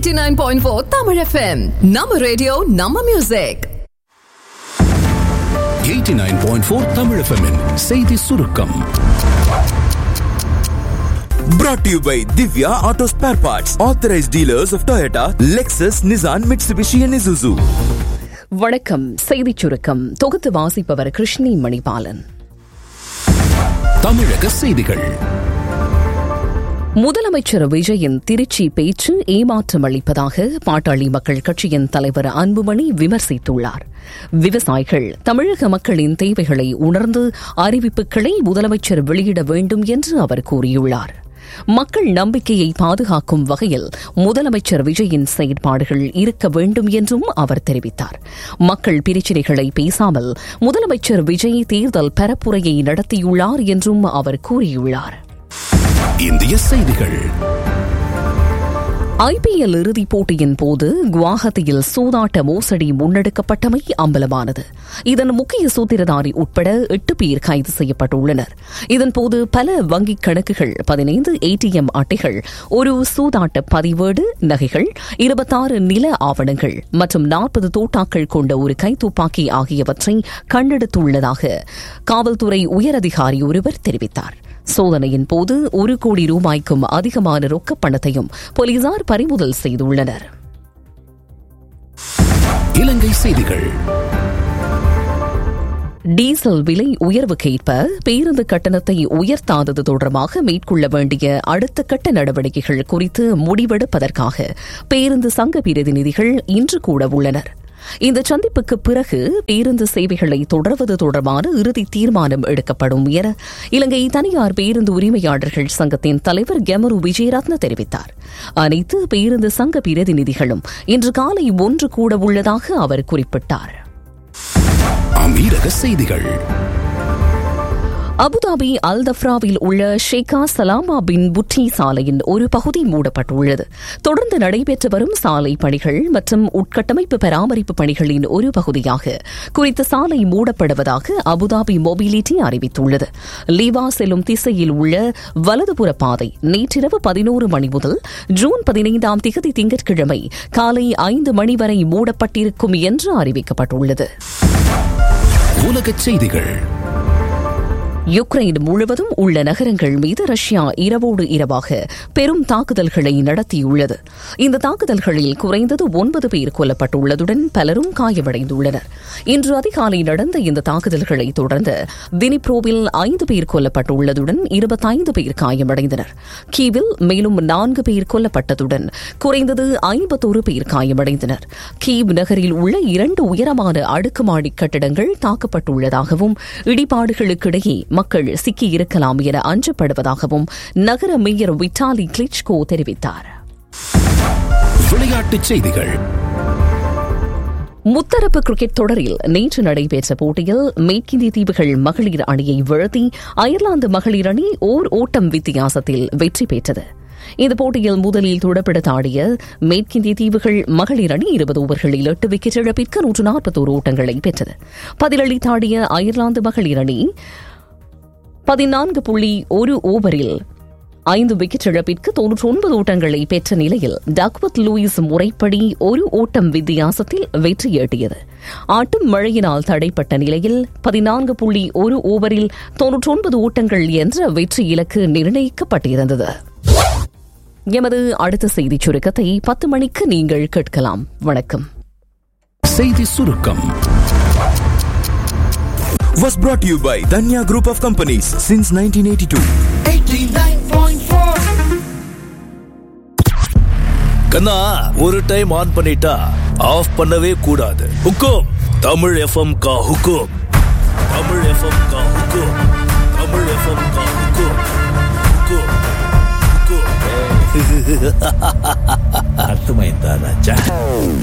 89.4 Tamil FM. நம்ம radio நம்ம music. 89.4 Tamil FM -இன் செய்தி சுருக்கம். Brought to you by Divya Auto Spare Parts, authorized dealers of Toyota, Lexus, Nissan, Mitsubishi and Isuzu. வணக்கம். செய்திச் சுருக்கம் தொகுத்து வாசிப்பவர் கிருஷ்ணி மணிபாலன். தமிழக செய்திகள். முதலமைச்சர் விஜயின் திருச்சி பேச்சு ஏமாற்றம் அளிப்பதாக பாட்டாளி மக்கள் கட்சியின் தலைவர் அன்புமணி விமர்சித்துள்ளார். விவசாயிகள் தமிழக மக்களின் தேவைகளை உணர்ந்து அறிவிப்புகளை முதலமைச்சர் வெளியிட வேண்டும் என்று அவர் கூறியுள்ளார். மக்கள் நம்பிக்கையை பாதுகாக்கும் வகையில் முதலமைச்சர் விஜயின் செயற்பாடுகள் இருக்க வேண்டும் என்றும் அவர் தெரிவித்தார். மக்கள் பிரச்சினைகளை பேசாமல் முதலமைச்சர் விஜய் தேர்தல் பரப்புரையை நடத்தியுள்ளார் என்றும் அவர் கூறியுள்ளார். இந்திய செய்திகள். IPL இறுதிப் போட்டியின் போது குவாஹத்தியில் சூதாட்ட மோசடி முன்னெடுக்கப்பட்டமை அம்பலமானது. இதன் முக்கிய சூத்திரதாரி உட்பட 8 பேர் கைது செய்யப்பட்டுள்ளனர். இதன்போது பல வங்கிக் கணக்குகள், 15 ATM அட்டைகள், ஒரு சூதாட்ட பதிவேடு, நகைகள், 26 நில ஆவணங்கள் மற்றும் 40 தோட்டாக்கள் கொண்ட ஒரு கைத்துப்பாக்கி ஆகியவற்றை கண்டெடுத்துள்ளதாக காவல்துறை உயரதிகாரி ஒருவர் தெரிவித்தார். சோதனையின் போது 1 கோடி ரூபாய்க்கும் அதிகமான ரொக்கப் பணத்தையும் போலீசார் பறிமுதல் செய்துள்ளனர். இலங்கை செய்திகள். டீசல் விலை உயர்வுக்கேற்ப பேருந்து கட்டணத்தை உயர்த்தாதது தொடர்பாக மேற்கொள்ள வேண்டிய அடுத்த கட்ட நடவடிக்கைகள் குறித்து முடிவெடுப்பதற்காக பேருந்து சங்க பிரதிநிதிகள் இன்று கூட உள்ளனர். இந்த சந்திப்புக்கு பிறகு பேருந்து சேவைகளை தொடர்வது தொடர்பான இறுதி தீர்மானம் எடுக்கப்படும் என இலங்கை தனியார் பேருந்து உரிமையாளர்கள் சங்கத்தின் தலைவர் கெமரு விஜயரத்ன தெரிவித்தார். அனைத்து பேருந்து சங்க பிரதிநிதிகளும் இன்று காலை ஒன்று கூட உள்ளதாக அவர் குறிப்பிட்டார். அமீரக செய்திகள். அபுதாபி அல்தஃப்ராவில் உள்ள ஷேகா சலாமா பின் புட்டி சாலையின் ஒரு பகுதி மூடப்பட்டுள்ளது. தொடர்ந்து நடைபெற்று வரும் சாலை பணிகள் மற்றும் உட்கட்டமைப்பு பராமரிப்பு பணிகளின் ஒரு பகுதியாக குறித்த சாலை மூடப்படுவதாக அபுதாபி மொபிலிட்டி அறிவித்துள்ளது. லீவா செல்லும் திசையில் உள்ள வலதுபுற பாதை நேற்றிரவு 11 மணி முதல் ஜூன் 15ஆம் தேதி திங்கட்கிழமை காலை 5 மணி வரை மூடப்பட்டிருக்கும் என்று அறிவிக்கப்பட்டுள்ளது. உலகச் செய்திகள். யுக்ரைன் முழுவதும் உள்ள நகரங்கள் மீது ரஷ்யா இரவோடு இரவாக பெரும் தாக்குதல்களை நடத்தியுள்ளது. இந்த தாக்குதல்களில் குறைந்தது 9 பேர் கொல்லப்பட்டுள்ளதுடன் பலரும் காயமடைந்துள்ளனர். இன்று அதிகாலை நடந்த இந்த தாக்குதல்களை தொடர்ந்து தினிப்ரோவில் 5 பேர் கொல்லப்பட்டுள்ளதுடன் 25 பேர் காயமடைந்தனர். கீவில் மேலும் 4 பேர் கொல்லப்பட்டதுடன் குறைந்தது 51 பேர் காயமடைந்தனர். கீவ் நகரில் உள்ள 2 உயரமான அடுக்குமாடி கட்டடங்கள் தாக்கப்பட்டுள்ளதாகவும் இடிபாடுகளுக்கிடையே மக்கள் சிக்கியிருக்கலாம் என அஞ்சப்படுவதாகவும் நகர மேயர் விட்டாலி கிளிச்கோ தெரிவித்தார். விளையாட்டுச் செய்திகள். முத்தரப்பு கிரிக்கெட் தொடரில் நேற்று நடைபெற்ற போட்டியில் மேற்கிந்திய தீவுகள் மகளிர் அணியை வீழ்த்தி அயர்லாந்து மகளிர் அணி ஓட்டம் வித்தியாசத்தில் வெற்றி பெற்றது. இந்த போட்டியில் முதலில் துடுப்படுத்த ஆடிய மேற்கிந்திய தீவுகள் மகளிர் அணி 20 ஓவர்களில் 8 விக்கெட் இழப்பிற்கு 141 ஓட்டங்களை பெற்றது. பதிலளித்தாடிய அயர்லாந்து மகளிர் அணி 14.1 ஓவரில் 5 விக்கெட் இழப்பிற்கு 99 ஓட்டங்களை பெற்ற நிலையில் டக்வர்த் லூயிஸ் முறைப்படி 1 ஓட்டம் வித்தியாசத்தில் வெற்றியீட்டியது. ஆட்டம் மழையினால் தடைப்பட்ட நிலையில் 14.1 ஓவரில் 99 ஓட்டங்கள் என்ற வெற்றி இலக்கு நிர்ணயிக்கப்பட்டிருந்தது. எமது அடுத்த செய்திச் சுருக்கத்தை 10 மணிக்கு நீங்கள் கேட்கலாம். வணக்கம். செய்தி சுருக்கம் Was brought to you by Danya Group of Companies since 1982. 89.4. கண்ணா, ஒரு டைம் ஆன் பண்ணிட்டா ஆஃப் பண்ணவே கூடாது. ஹுக்கும் தமிழ் FM கா ஹுக்கும். தமிழ் FM கா ஹுக்கும். தமிழ் FM கா ஹுக்கும். ஹுக்கும். அர்த்தமாயிருந்தா ராஜா.